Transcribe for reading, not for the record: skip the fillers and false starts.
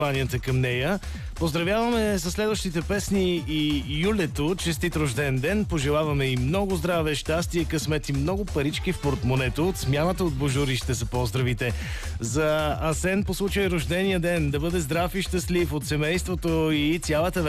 посланията към нея. Поздравяваме със следващите песни и Юлето. Честит рожден ден. Пожелаваме и много здраве, щастие, късмет и много парички в портмонето. От смяната от Божури ще се поздравите. За Асен по случай рождения ден. Да бъде здрав и щастлив от семейството и цялата